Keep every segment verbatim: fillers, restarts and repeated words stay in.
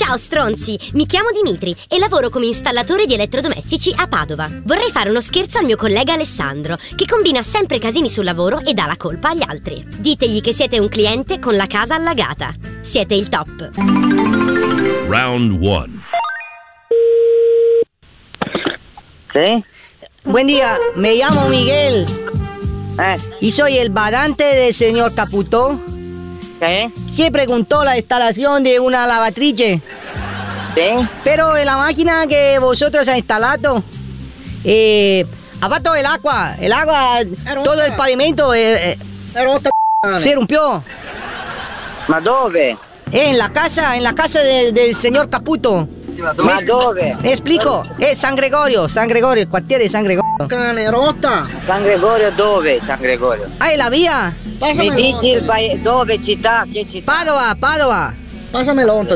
Ciao stronzi, mi chiamo Dimitri e lavoro come installatore di elettrodomestici a Padova. Vorrei fare uno scherzo al mio collega Alessandro, che combina sempre casini sul lavoro e dà la colpa agli altri. Ditegli che siete un cliente con la casa allagata. Siete il top. Round one. ¿Sí? Buen día, me llamo Miguel Eh, y soy el badante del señor Caputo, ¿sí? que preguntó la instalación de una lavatrice. ¿Sí? Pero en la máquina que vosotros ha instalado, eh, aparte el agua, el agua, todo el pavimento eh, eh, se rompió. Ma dove? En la casa, en la casa de- del señor Caputo. Ma dove? Me explico, es San Gregorio, San Gregorio, el quartiere San Gregorio. Cane rotta. San Gregorio dove? San Gregorio? Ah, è la via? Mi Passami dici il l'onto. paese dove, città, che città? Padova, Padova. Passami l'onto.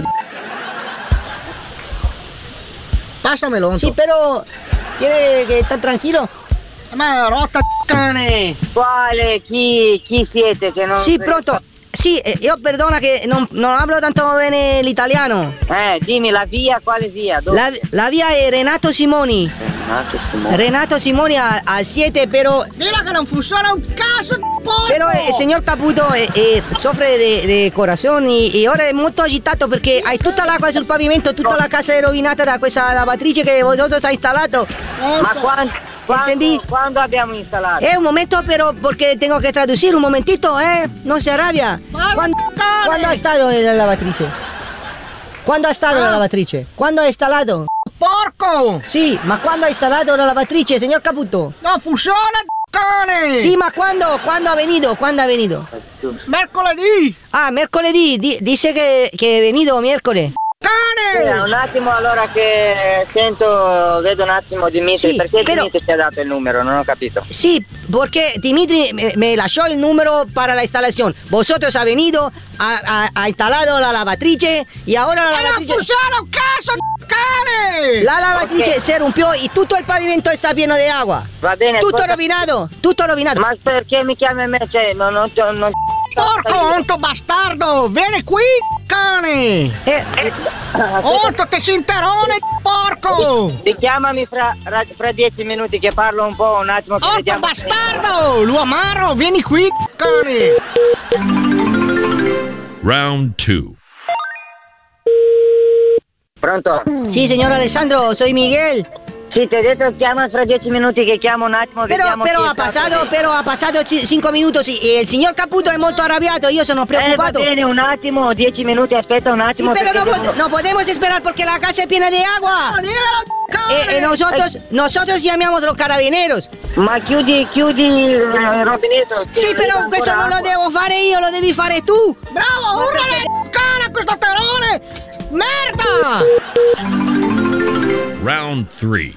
Passami l'onto. Sí, pero tiene que estar tranquilo. Ma è rotta cane. Quale? Chi? Chi siete che non... Sí, pronto. Sí, eh, yo perdona que no, no hablo tanto bene l'italiano. Eh, dimmi la via, quale via? Dove? La, la via è Renato Simoni. Renato Simone. Renato Simoni a- al siete, pero, Dilla che non funziona un cazzo, porco. pero el señor Caputo eh, eh, soffre de, de corazón y, y ora è molto agitato perché hai tutta l'acqua sul pavimento, tutta la casa è rovinata da questa lavatrice che vosotros ha installato. Ma quando, quando, Entendí. quando abbiamo installato? Eh, un momento, pero porque tengo que traducir, un momentito, eh. No se arrabia. Vale, ¿Cuándo, cane. ¿cuándo ha estado en la lavatrice? ¿Cuándo ha estado en la lavatrice? ¿Cuándo ha instalado? Porco. Sí, ma ¿cuándo ha instalado la lavatrice, señor Caputo? Non funziona, cane. Sí, ma ¿cuándo? ¿Cuándo ha venido? ¿Cuándo ha venido? Mercoledì. Ah, mercoledì. Di- dice que, que he venido miércoles. Eh, Cane. un attimo allora che sento, vedo un attimo Dimitri, Sì, perché però- Dimitri ti ha dato il numero? Non ho capito. Sí, porque Dimitri me, me lasciò el número para la instalación. Vosotros ha venido, ha, ha- ha instalado la lavatrice y ahora la E non lavatrice... funziona un cazzo, cane. La lavatrice Ok. se rompió y tutto il pavimento está pieno de agua. Va bene, Tutto cosa- rovinato, tutto rovinato. Ma perché mi chiami a me? Cioè, non... non, non Porco, onto bastardo. Vieni qui, cane. Eh, eh, Onto tesinterone, porco. Richiamami fra, fra, fra dieci minuti che parlo un po', un attimo che Onto vediamo. bastardo. Luamaro, vieni qui, cane. Round two. Pronto? sí, señor Alessandro, soy Miguel. Sì, ti ho detto chiama fra dieci minuti che chiamo un attimo, Pero, vediamo pero chi è ha stato pasado, lì. pero ha pasado ci- cinco minutos y el señor Caputo es molto arrabbiato, yo sono Eh, va preoccupato. bene, un attimo, dieci minuti, aspetta un Sí, attimo. pero no, perché pod- devo- no podemos esperar porque la casa es llena de agua. Dillo, Eh, cane. eh, nosotros, nosotros llamamos a los carabineros. Ma chiudi, chiudi il rubinetto. Sí, pero Ancora questo non lo acqua. devo fare io, lo devi fare tu. Bravo, urlale, cane, a questo terone. Merda. Round three.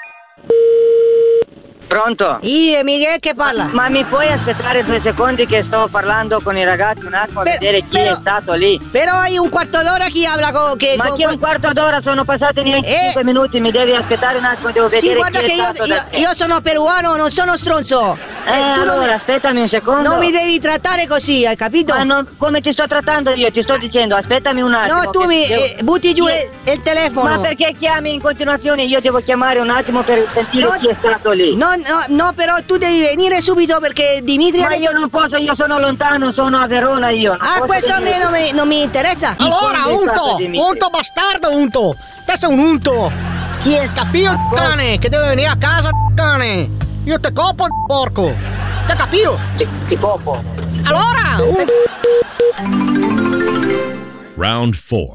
Pronto? Y eh, Miguel che parla. Ma mi puoi aspettare due secondi che sto parlando con i ragazzi un attimo a Per- vedere chi però- è stato lì? Pero hay un cuarto d'ora que habla con... Que, Ma con- che un quarto d'ora sono passati neanche Eh. cinque minuti, mi devi aspettare un attimo, devo vedere Sì, guarda chi è che io, stato da io, te. io sono peruano, non sono stronzo. Eh, tu non allora, mi, aspettami un secondo. non mi devi trattare così, hai capito? Ma non- come ti sto trattando io? Ti sto dicendo, aspettami un attimo. No, tu che mi devo- eh, butti giù Io- il, il telefono. Ma perché chiami in continuazione? Io devo chiamare un attimo per sentire No, chi è stato lì. No, no, no, però tu devi venire subito perché Dimitri ha Ma detto... io non posso, io sono lontano, sono a Verona io. non Ah, posso questo a me venire. non mi, non mi interessa. Allora, Chi è stato unto, Dimitri? unto bastardo, unto. Te sei un unto. Chi è Capio, cane, che deve venire a casa, cane. Io te copo, porco. Te capio? Ti, ti copo. Allora, un... Round four.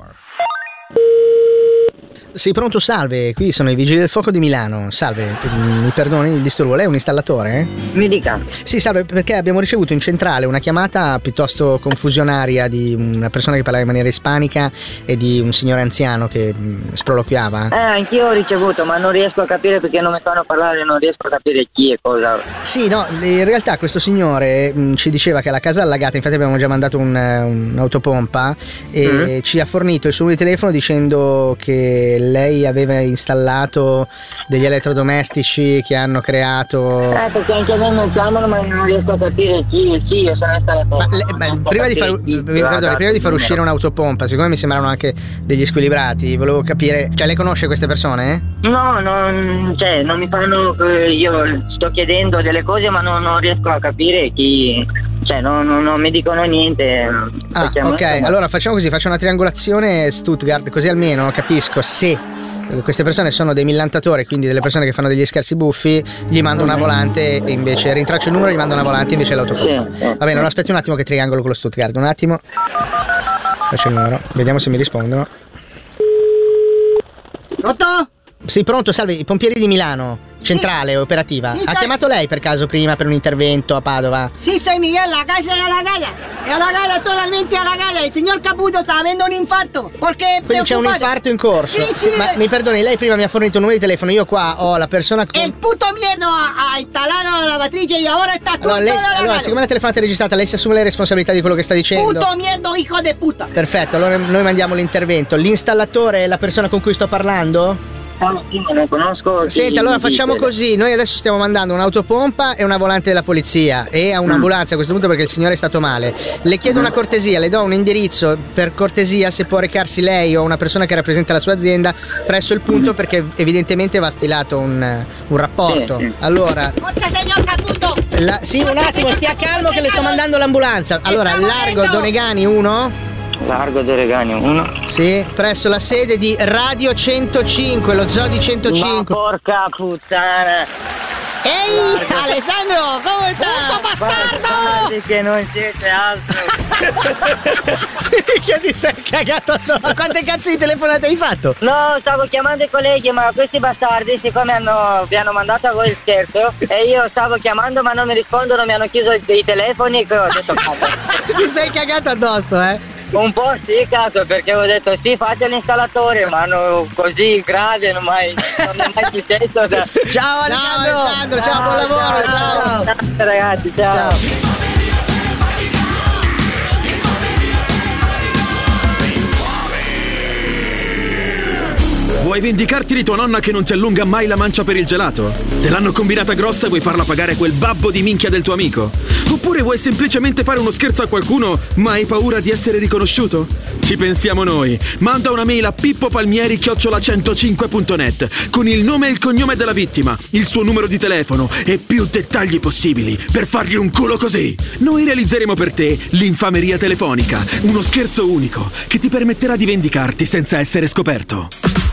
Sì, pronto, salve. Qui sono i Vigili del Fuoco di Milano. Salve, mi perdoni il disturbo. Lei è un installatore? Mi dica. Sì, salve, perché abbiamo ricevuto in centrale una chiamata piuttosto confusionaria di una persona che parlava in maniera ispanica e di un signore anziano che mh, sproloquiava. Eh, anch'io ho ricevuto, ma non riesco a capire perché non mi fanno parlare, non riesco a capire chi e cosa. Sì, no, in realtà questo signore mh, ci diceva che la casa è allagata, infatti abbiamo già mandato un, un'autopompa e Mm. ci ha fornito il suo numero di telefono dicendo che lei aveva installato degli elettrodomestici che hanno creato... Eh, perché anche a me non chiamano, ma non riesco a capire chi, chi io sono installatore. Ma, le, ma prima, di far, chi, perdone, prima di far uscire un'autopompa, siccome mi sembrano anche degli squilibrati, volevo capire, cioè lei conosce queste persone? No, non, cioè, non mi fanno, eh, io sto chiedendo delle cose ma non, non riesco a capire chi, cioè non, non, non mi dicono niente. Ah, ok, allora facciamo così, faccio una triangolazione Stuttgart, così almeno capisco se queste persone sono dei millantatori, quindi delle persone che fanno degli scherzi buffi, gli mando una volante e invece rintraccio il numero e gli mando una volante invece l'autopompa. Sì, sì, Va bene, allora aspetti un attimo che triangolo con lo Stuttgart, un attimo. Faccio il numero, vediamo se mi rispondono. Pronto? Sì, pronto, salve, i pompieri di Milano, centrale, sì. Operativa. Sì, ha soy... chiamato lei per caso prima per un intervento a Padova? Sì, soy Miguel, la casa è allagata. È allagata, totalmente allagata. Il signor Caputo sta avendo un infarto. Perché quindi c'è un infarto in corso? Sì, sì. Ma mi perdoni, lei prima mi ha fornito un numero di telefono, io qua ho la persona con... Il puto mierda ha, ha installato la lavatrice e ora sta tutto allora, lei, allagato. allora, siccome la telefonata è registrata, lei si assume le responsabilità di quello che sta dicendo? Puto mierda, hijo de puta. Perfetto, allora noi mandiamo l'intervento. L'installatore è la persona con cui sto parlando? No, sì, ma non conosco. Senti, allora facciamo così, noi adesso stiamo mandando un'autopompa e una volante della polizia e a un'ambulanza a questo punto perché il signore è stato male. Le chiedo una cortesia, le do un indirizzo per cortesia se può recarsi lei o una persona che rappresenta la sua azienda presso il punto perché evidentemente va stilato un, un rapporto. Sì, sì. Allora... Forza signor Caputo! La, sì, un attimo, stia calmo che le sto mandando l'ambulanza. Allora, largo Donegani uno. Largo Donegani uno. Sì, presso la sede di Radio centocinque, lo zoo di centocinque. Ma porca puttana. Ehi, largo. Alessandro, come stai? Puto bastardo! Guarda che non siete altro. Che ti sei cagato addosso? Ma quante cazzo di telefonate hai fatto? No, stavo chiamando i colleghi, ma questi bastardi, siccome hanno, vi hanno mandato a voi il scherzo, e io stavo chiamando ma non mi rispondono, mi hanno chiuso i telefoni e ho detto cazzo. Ti sei cagato addosso, eh? Un po' sì, cazzo, perché ho detto sì, faccia l'installatore, ma no, così grave non, mai, non è mai successo. Da... Ciao Alessandro! Ciao, Alessandro, ciao, ciao, buon lavoro, ciao! Ciao, ciao. ciao ragazzi, ciao! ciao. Vuoi vendicarti di tua nonna che non ti allunga mai la mancia per il gelato? Te l'hanno combinata grossa e vuoi farla pagare quel babbo di minchia del tuo amico? Oppure vuoi semplicemente fare uno scherzo a qualcuno ma hai paura di essere riconosciuto? Ci pensiamo noi. Manda una mail a pippopalmieri chiocciola centocinque punto net con il nome e il cognome della vittima, il suo numero di telefono e più dettagli possibili per fargli un culo così. Noi realizzeremo per te l'infameria telefonica, uno scherzo unico che ti permetterà di vendicarti senza essere scoperto.